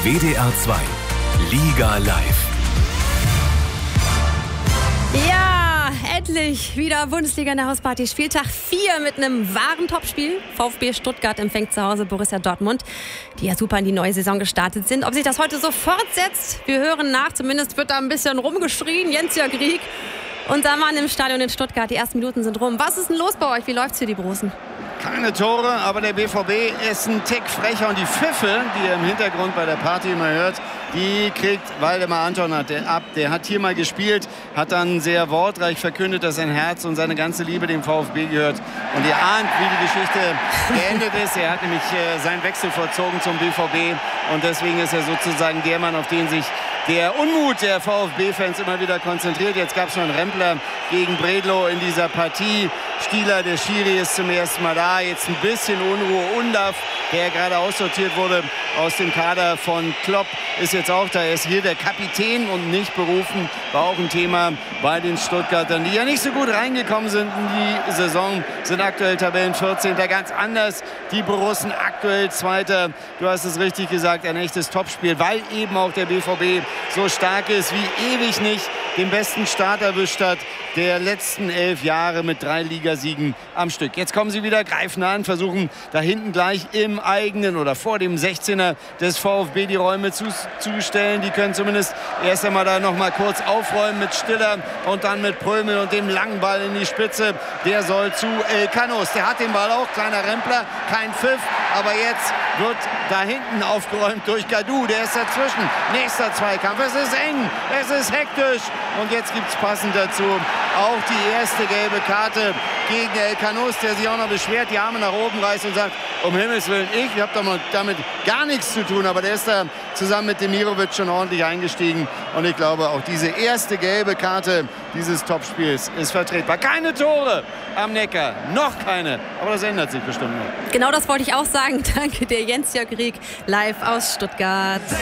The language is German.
WDR 2 Liga Live. Ja, endlich wieder Bundesliga in der Hausparty. Spieltag 4 mit einem wahren Topspiel. VfB Stuttgart empfängt zu Hause Borussia Dortmund, die ja super in die neue Saison gestartet sind. Ob sich das heute so fortsetzt, wir hören nach. Zumindest wird da ein bisschen rumgeschrien. Jens-Jörg Rieck, unser Mann im Stadion in Stuttgart. Die ersten Minuten sind rum. Was ist denn los bei euch? Wie läuft's für die Borussen? Keine Tore, aber der BVB ist ein Tick frecher. Und die Pfiffe, die ihr im Hintergrund bei der Party immer hört, die kriegt Waldemar Anton ab. Der hat hier mal gespielt, hat dann sehr wortreich verkündet, dass sein Herz und seine ganze Liebe dem VfB gehört. Und ihr ahnt, wie die Geschichte geendet ist. Er hat nämlich seinen Wechsel vollzogen zum BVB. Und deswegen ist er sozusagen der Mann, auf den sich der Unmut der VfB-Fans immer wieder konzentriert. Jetzt gab es noch einen Rempler gegen Bredlow in dieser Partie. Stieler, der Schiri, ist zum ersten Mal da. Jetzt ein bisschen Unruhe. Undav, der gerade aussortiert wurde aus dem Kader von Klopp, ist jetzt auch da. Er ist hier der Kapitän und nicht berufen. War auch ein Thema bei den Stuttgartern, die ja nicht so gut reingekommen sind in die Saison. Sind aktuell Tabellen 14. Ganz anders. Die Borussen aktuell Zweiter. Du hast es richtig gesagt, ein echtes Topspiel, weil eben auch der BVB so stark ist wie ewig nicht, den besten Start erwischt hat der letzten 11 Jahre mit 3 Ligasiegen am Stück. Jetzt kommen sie wieder, greifen an, versuchen da hinten gleich im eigenen oder vor dem 16er des VfB die Räume zustellen. Die können zumindest erst einmal da noch mal kurz aufräumen mit Stiller und dann mit Prömel und dem langen Ball in die Spitze. Der soll zu Canos. Der hat den Ball auch, kleiner Rempler, kein Pfiff, aber jetzt wird da hinten aufgeräumt durch Gadou. Der ist dazwischen. Nächster Zweikampf. Es ist eng, es ist hektisch und jetzt gibt es passend dazu auch die erste gelbe Karte gegen El Canos, der sich auch noch beschwert, die Arme nach oben reißt und sagt, um Himmels Willen, ich habe damit gar nichts zu tun. Aber der ist da zusammen mit Demirovic schon ordentlich eingestiegen. Und ich glaube, auch diese erste gelbe Karte dieses Topspiels ist vertretbar. Keine Tore am Neckar, noch keine. Aber das ändert sich bestimmt noch. Genau das wollte ich auch sagen. Danke dir, Jens-Jörg Rieck, live aus Stuttgart.